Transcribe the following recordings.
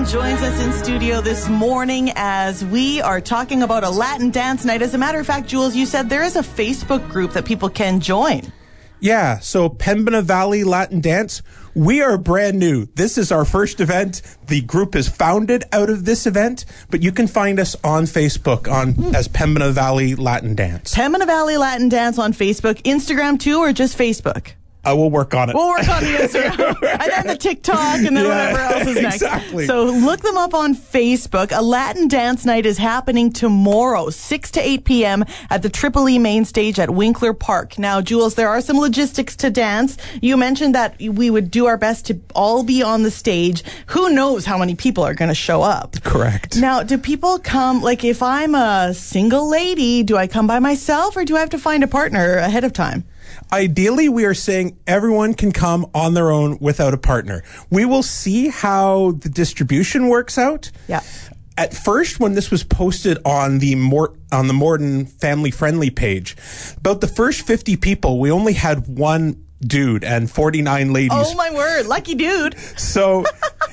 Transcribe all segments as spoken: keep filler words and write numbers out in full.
Allen joins us in studio this morning as we are talking about a Latin dance night. As a matter of fact, Jules, you said there is a Facebook group that people can join. Yeah, so Pembina Valley Latin Dance, we are brand new. This is our first event. The group is founded out of this event, but you can find us on Facebook on mm. as Pembina Valley Latin Dance. Pembina Valley Latin Dance on Facebook, Instagram too, or just Facebook? I will work on it. We'll work on the Instagram. And then the TikTok and then yeah, whatever else is next. Exactly. So look them up on Facebook. A Latin dance night is happening tomorrow, six to eight p.m. at the Triple E main stage at Winkler Park. Now, Jules, there are some logistics to dance. You mentioned that we would do our best to all be on the stage. Who knows how many people are going to show up? Correct. Now, do people come, like if I'm a single lady, do I come by myself or do I have to find a partner ahead of time? Ideally, we are saying everyone can come on their own without a partner. We will see how the distribution works out. Yeah. At first, when this was posted on the Mort on the Morton Family Friendly page, about the first fifty people, we only had one dude and forty-nine ladies. Oh my word, lucky dude. So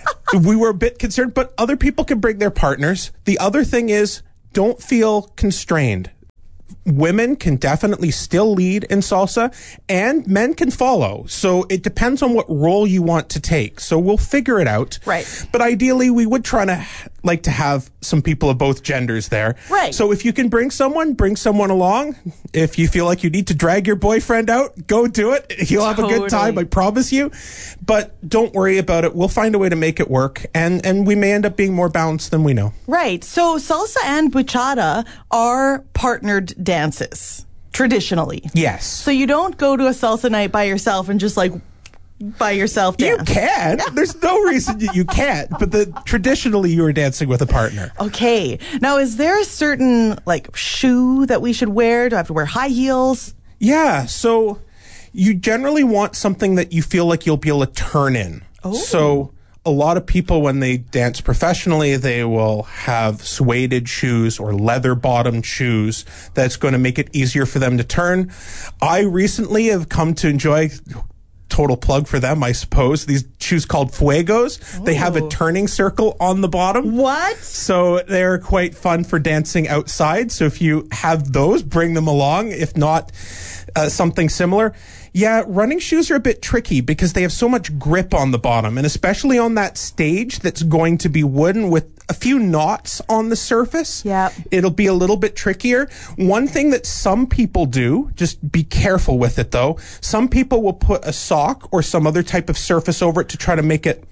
we were a bit concerned, but other people can bring their partners. The other thing is, don't feel constrained. Women can definitely still lead in salsa and men can follow. So it depends on what role you want to take. So we'll figure it out. Right. But ideally, we would try to like to have some people of both genders there. Right. So if you can bring someone, bring someone along. If you feel like you need to drag your boyfriend out, go do it. You'll have totally. a good time, I promise you. But don't worry about it. We'll find a way to make it work. And, and we may end up being more balanced than we know. Right. So salsa and bachata are partnered dances, traditionally. Yes. So you don't go to a salsa night by yourself and just like by yourself dance. You can. There's no reason you, you can't. But the traditionally you are dancing with a partner. Okay. Now, is there a certain like shoe that we should wear? Do I have to wear high heels? Yeah. So you generally want something that you feel like you'll be able to turn in. Oh. So a lot of people, when they dance professionally, they will have suede shoes or leather bottomed shoes that's going to make it easier for them to turn. I recently have come to enjoy, total plug for them, I suppose, these shoes called Fuegos. Oh. They have a turning circle on the bottom. What? So they're quite fun for dancing outside. So if you have those, bring them along. If not, uh, something similar. Yeah, running shoes are a bit tricky because they have so much grip on the bottom, and especially on that stage that's going to be wooden with a few knots on the surface. Yeah. It'll be a little bit trickier. One thing that some people do, just be careful with it though, some people will put a sock or some other type of surface over it to try to make it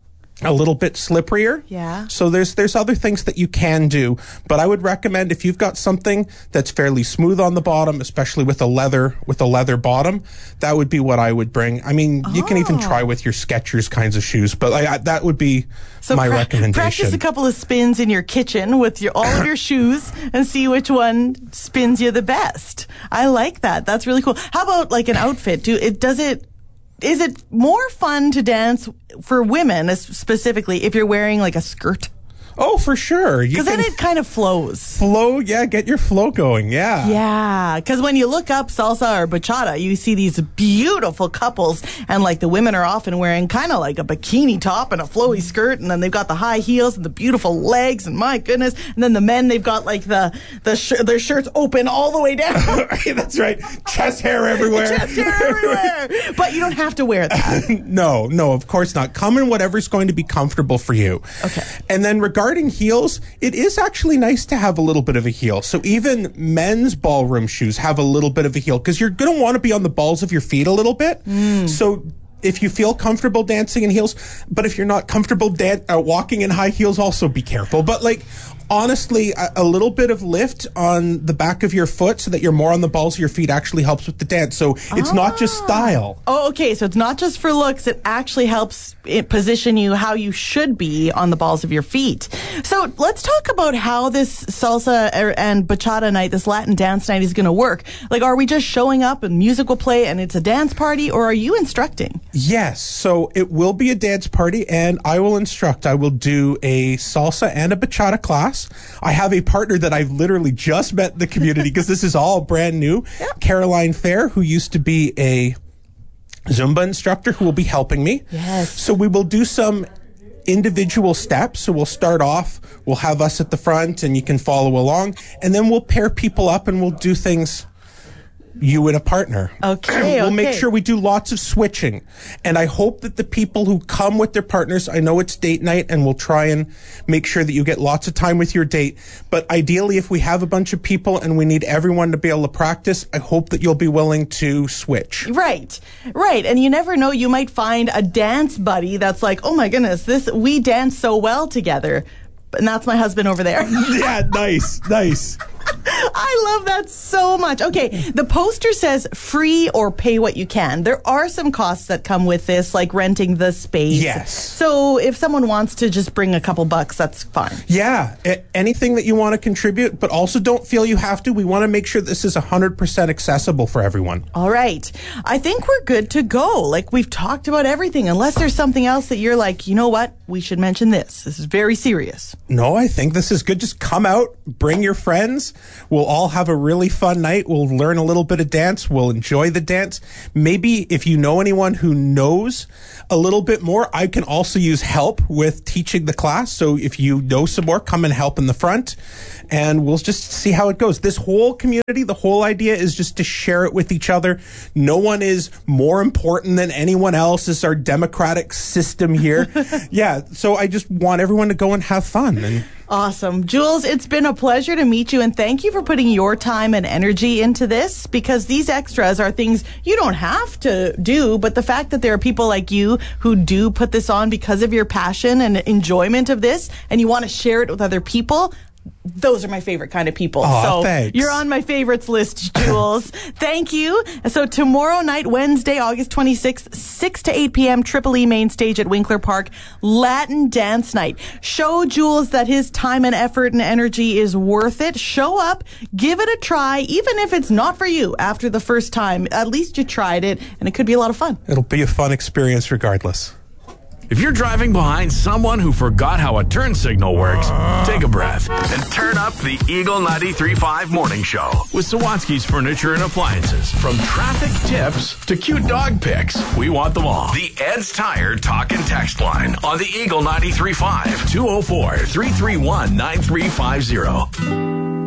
a little bit slipperier. Yeah. So there's there's other things that you can do, but I would recommend if you've got something that's fairly smooth on the bottom, especially with a leather with a leather bottom, that would be what I would bring. I mean, oh. you can even try with your Skechers kinds of shoes, but I, I, that would be so my pra- recommendation. Practice a couple of spins in your kitchen with your all of your shoes and see which one spins you the best. I like that. That's really cool. How about like an outfit? Do it does it Is it more fun to dance for women specifically if you're wearing like a skirt? Oh, for sure. Because then it kind of flows. Flow, yeah, get your flow going, yeah. Yeah, because when you look up salsa or bachata, you see these beautiful couples, and like the women are often wearing kind of like a bikini top and a flowy skirt, and then they've got the high heels and the beautiful legs, and my goodness, and then the men, they've got like the, the sh- their shirts open all the way down. That's right. Chest hair everywhere. Chest hair everywhere. But you don't have to wear that. No, no, of course not. Come in whatever's going to be comfortable for you. Okay. And then regarding Regarding heels, it is actually nice to have a little bit of a heel. So even men's ballroom shoes have a little bit of a heel because you're going to want to be on the balls of your feet a little bit. Mm. So if you feel comfortable dancing in heels, but if you're not comfortable dan- uh, walking in high heels, also be careful. But like, honestly, a, a little bit of lift on the back of your foot so that you're more on the balls of your feet actually helps with the dance. So it's ah. not just style. Oh, okay. So it's not just for looks. It actually helps it position you how you should be on the balls of your feet. So let's talk about how this salsa and bachata night, this Latin dance night, is going to work. Like, are we just showing up and music will play and it's a dance party, or are you instructing? Yes. So it will be a dance party and I will instruct. I will do a salsa and a bachata class. I have a partner that I've literally just met in the community because this is all brand new. Yep. Caroline Fair, who used to be a Zumba instructor, who will be helping me. Yes. So we will do some individual steps. So we'll start off, we'll have us at the front and you can follow along, and then we'll pair people up and we'll do things, you and a partner. Okay, We'll okay. make sure we do lots of switching. And I hope that the people who come with their partners, I know it's date night and we'll try and make sure that you get lots of time with your date. But ideally, if we have a bunch of people and we need everyone to be able to practice, I hope that you'll be willing to switch. Right, right. And you never know, you might find a dance buddy that's like, oh my goodness, this we dance so well together. And that's my husband over there. Yeah, nice, nice. I love that so much. Okay, the poster says free or pay what you can. There are some costs that come with this, like renting the space. Yes. So if someone wants to just bring a couple bucks, that's fine. Yeah, a- anything that you want to contribute, but also don't feel you have to. We want to make sure this is one hundred percent accessible for everyone. All right. I think we're good to go. Like, we've talked about everything, unless there's something else that you're like, you know what? We should mention this. This is very serious. No, I think this is good. Just come out, bring your friends. We'll all have a really fun night. We'll learn a little bit of dance. We'll enjoy the dance. Maybe if you know anyone who knows a little bit more, I can also use help with teaching the class. So if you know some more, come and help in the front, and we'll just see how it goes. This whole community, the whole idea is just to share it with each other. No one is more important than anyone else. It's our democratic system here. Yeah, so I just want everyone to go and have fun. And Awesome. Jules, it's been a pleasure to meet you, and thank you for putting your time and energy into this, because these extras are things you don't have to do, but the fact that there are people like you who do put this on because of your passion and enjoyment of this, and you want to share it with other people, those are my favorite kind of people. Aw, so thanks. You're on my favorites list, Jules. Thank you. So tomorrow night, Wednesday, August twenty-sixth, six to eight p.m., Triple E Main Stage at Winkler Park, Latin Dance Night. Show Jules that his time and effort and energy is worth it. Show up, give it a try, even if it's not for you after the first time. At least you tried it, and it could be a lot of fun. it'll be a fun experience regardless. If you're driving behind someone who forgot how a turn signal works, take a breath and turn up the Eagle ninety-three point five Morning Show with Sawatsky's Furniture and Appliances. From traffic tips to cute dog pics, we want them all. The Ed's Tire Talk and Text line on the Eagle ninety-three point five, two oh four, three three one, nine three five zero.